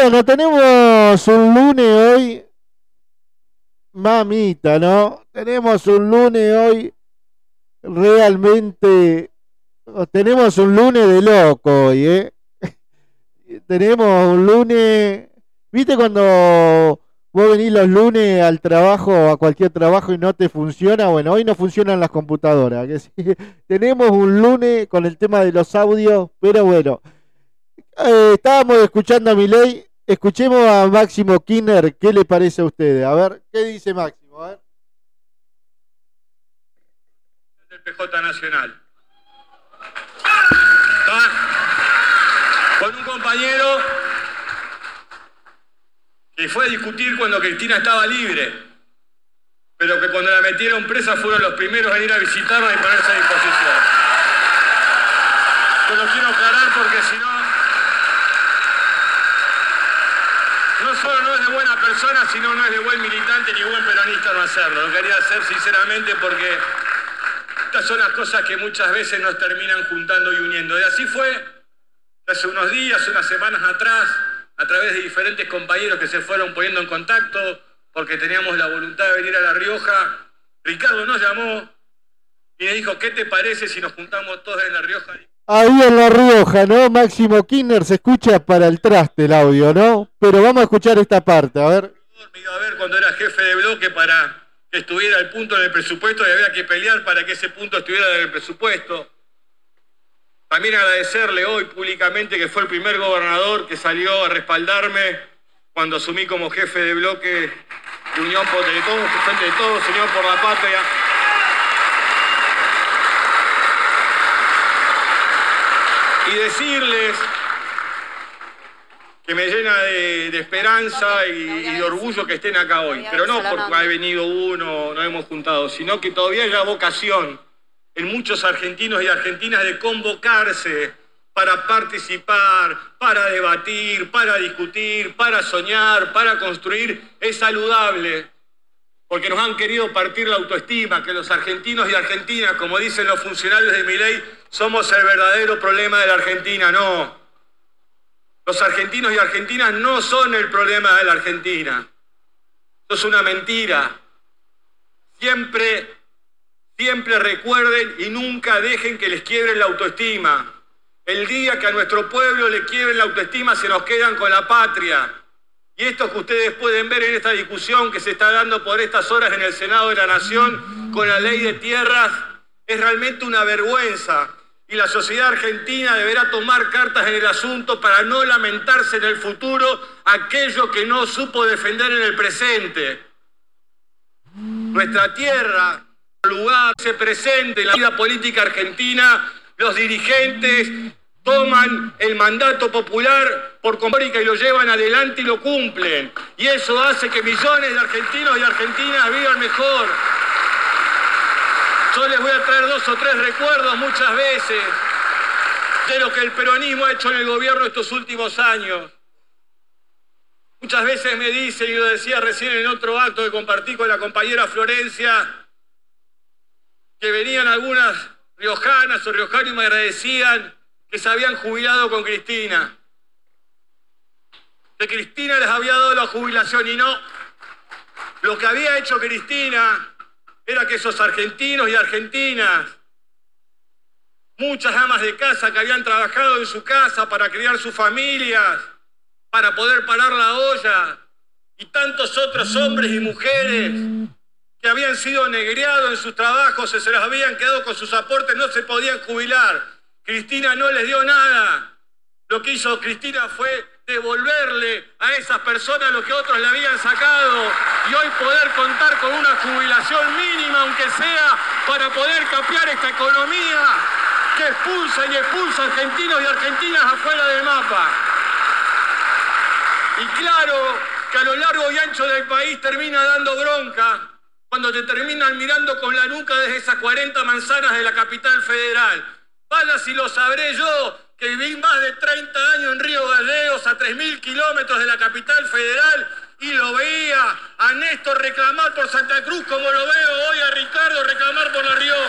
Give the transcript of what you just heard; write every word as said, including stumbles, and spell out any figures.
Bueno, tenemos un lunes hoy, mamita, ¿no? Tenemos un lunes hoy realmente, tenemos un lunes de loco hoy, ¿eh? Tenemos un lunes, ¿viste cuando vos venís los lunes al trabajo, a cualquier trabajo y no te funciona? Bueno, hoy no funcionan las computadoras, que sí. Tenemos un lunes con el tema de los audios, pero bueno. Eh, estábamos escuchando a Milei, escuchemos a Máximo Kirchner, ¿qué le parece a ustedes? A ver, ¿qué dice Máximo? A ver. Del P J Nacional. ¿Está? Con un compañero que fue a discutir cuando Cristina estaba libre, pero que cuando la metieron presa fueron los primeros a ir a visitarla y ponerse a disposición. Yo lo quiero aclarar porque si no, no solo no es de buena persona, sino no es de buen militante ni buen peronista no hacerlo. Lo quería hacer sinceramente porque estas son las cosas que muchas veces nos terminan juntando y uniendo. Y así fue hace unos días, unas semanas atrás, a través de diferentes compañeros que se fueron poniendo en contacto porque teníamos la voluntad de venir a La Rioja. Ricardo nos llamó y me dijo, ¿qué te parece si nos juntamos todos en La Rioja? Ahí en La Rioja, ¿no? Máximo Kirchner, se escucha para el traste el audio, ¿no? Pero vamos a escuchar esta parte, a ver. Me iba a ver cuando era jefe de bloque para que estuviera el punto en el presupuesto y había que pelear para que ese punto estuviera en el presupuesto. También agradecerle hoy públicamente que fue el primer gobernador que salió a respaldarme cuando asumí como jefe de bloque de Unión por de todos, Frente de Todos, Unión por la Patria. Y decirles que me llena de, de esperanza y, y de orgullo que estén acá hoy. Pero no porque ha venido uno, nos hemos juntado, sino que todavía hay vocación en muchos argentinos y argentinas de convocarse para participar, para debatir, para discutir, para soñar, para construir. Es saludable, porque nos han querido partir la autoestima, que los argentinos y argentinas, como dicen los funcionarios de Milei, somos el verdadero problema de la Argentina. No, los argentinos y argentinas no son el problema de la Argentina. Eso es una mentira. Siempre... Siempre recuerden y nunca dejen que les quiebren la autoestima. El día que a nuestro pueblo le quiebren la autoestima se nos quedan con la patria. Y esto que ustedes pueden ver en esta discusión que se está dando por estas horas en el Senado de la Nación con la ley de tierras es realmente una vergüenza. Y la sociedad argentina deberá tomar cartas en el asunto para no lamentarse en el futuro aquello que no supo defender en el presente. Nuestra tierra... lugar se presente en la vida política argentina, los dirigentes toman el mandato popular por compórica y lo llevan adelante y lo cumplen. Y eso hace que millones de argentinos y argentinas vivan mejor. Yo les voy a traer dos o tres recuerdos muchas veces de lo que el peronismo ha hecho en el gobierno estos últimos años. Muchas veces me dicen, y lo decía recién en otro acto que compartí con la compañera Florencia, que venían algunas riojanas o riojanos y me agradecían que se habían jubilado con Cristina. Que Cristina les había dado la jubilación y no. Lo que había hecho Cristina era que esos argentinos y argentinas, muchas amas de casa que habían trabajado en su casa para criar sus familias, para poder parar la olla, y tantos otros hombres y mujeres que habían sido negreados en sus trabajos, se, se los habían quedado con sus aportes, no se podían jubilar. Cristina no les dio nada. Lo que hizo Cristina fue devolverle a esas personas lo que otros le habían sacado y hoy poder contar con una jubilación mínima, aunque sea, para poder cambiar esta economía que expulsa y expulsa argentinos y argentinas afuera del mapa. Y claro que a lo largo y ancho del país termina dando bronca cuando te terminan mirando con la nuca desde esas cuarenta manzanas de la capital federal. Vaya si lo sabré yo, que viví más de treinta años en Río Gallegos, a tres mil kilómetros de la capital federal, y lo veía a Néstor reclamar por Santa Cruz como lo veo hoy a Ricardo reclamar por La Rioja.